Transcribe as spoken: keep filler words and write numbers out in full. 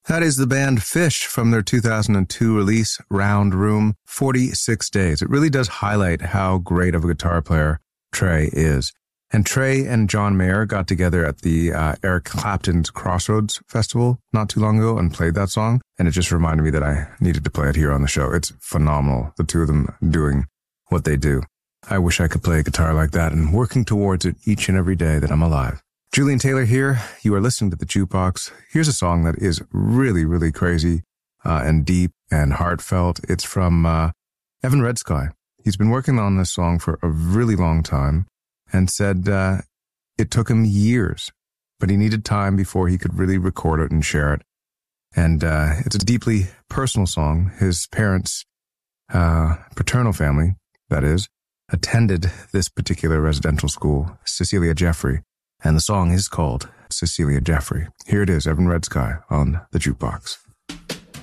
That is the band Fish from their two thousand two release, Round Room, forty-six days. It really does highlight how great of a guitar player Trey is. And Trey and John Mayer got together at the uh, Eric Clapton's Crossroads Festival not too long ago and played that song. And it just reminded me that I needed to play it here on the show. It's phenomenal, the two of them doing what they do. I wish I could play a guitar like that and working towards it each and every day that I'm alive. Julian Taylor here. You are listening to The Jukebox. Here's a song that is really, really crazy uh, and deep and heartfelt. It's from uh, Evan Red Sky. He's been working on this song for a really long time and said uh, it took him years, but he needed time before he could really record it and share it. And uh, it's a deeply personal song. His parents, uh, paternal family, that is, attended this particular residential school, Cecilia Jeffrey. And the song is called Cecilia Jeffrey. Here it is, Evan Red Sky on The Jukebox.